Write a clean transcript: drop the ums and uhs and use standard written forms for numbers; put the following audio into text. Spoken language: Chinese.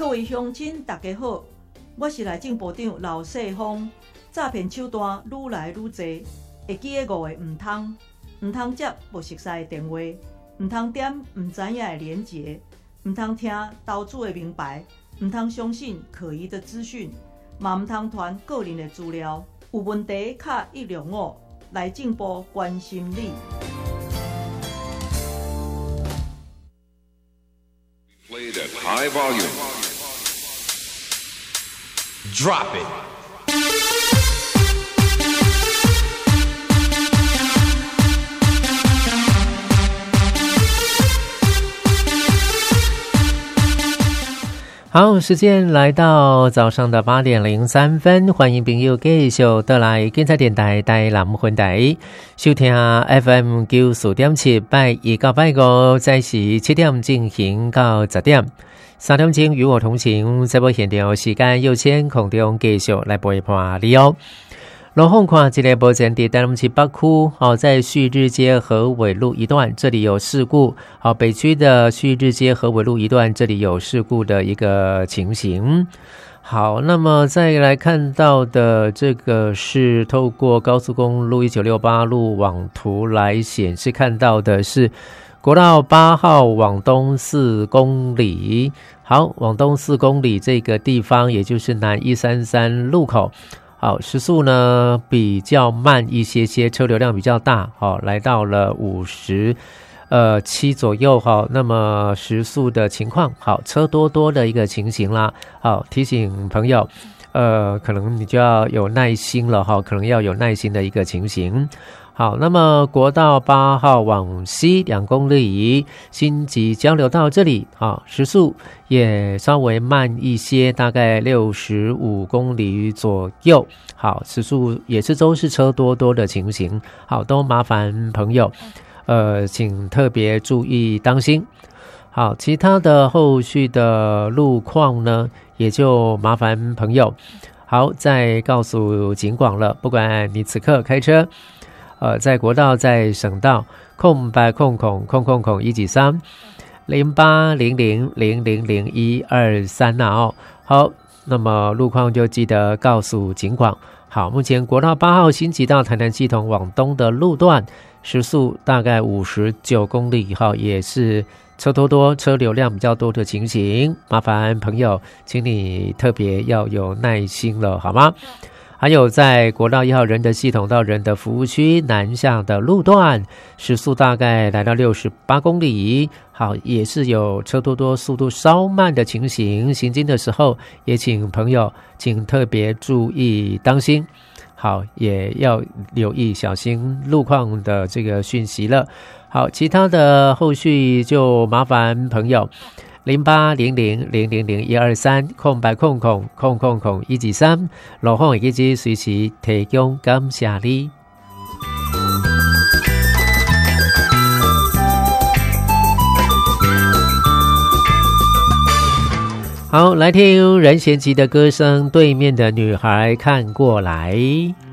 各位乡亲大家好，我是内政部长刘世芳。诈骗手段愈来愈多，会记得5个唔通接不熟悉的电话，唔通点唔知影的连结，唔通听投资的明白，唔通相信可疑的资讯，嘛唔通传个人的资料。有问题卡165，内政部关心你。 Played at high volume. Drop it. 好，时间来到早上的8点03分，欢迎朋友继续倒来警察电台台南分台收听 FM 94.7，拜一到拜五在时7点进行到10点，3点钟与我同行，在播现场时间有请空中继续来陪伴你哦。然后看这个目前在台南市北区在旭日街和纬路一段，这里有事故。北区的旭日街和纬路一段，这里有事故的一个情形。好，那么再来看到的这个是透过高速公路1968路网图来显示，看到的是国道8号往东4公里。好，往东4公里这个地方，也就是南133路口。好，时速呢比较慢一些些，车流量比较大，好，来到了57左右，好，那么时速的情况，好，车多的一个情形啦，好，提醒朋友，可能你就要有耐心了，哈，可能要有耐心的一个情形。好，那么国道8号往西2公里，新集交流道这里，好，时速也稍微慢一些，大概65公里左右。好，时速也是都是车多的情形。好，都麻烦朋友，请特别注意当心。好，其他的后续的路况呢，也就麻烦朋友，好，再告诉警广了。不管你此刻开车。在国道，在省道，0800000123 0800000123哦。好，那么路况就记得告诉警广。好，目前国道8号新集到台南系统往东的路段，时速大概59公里，好，也是车多，车流量比较多的情形，麻烦朋友，请你特别要有耐心了，好吗？还有在国道1号仁德系统到仁德服务区南向的路段，时速大概来到68公里，好，也是有车多，速度稍慢的情形，行经的时候也请朋友请特别注意当心，好，也要留意小心路况的这个讯息了。好，其他的后续就麻烦朋友0800000123，08000000123，路况以及随时提供感谢你。好，来听任贤齐的歌声，对面的女孩看过来。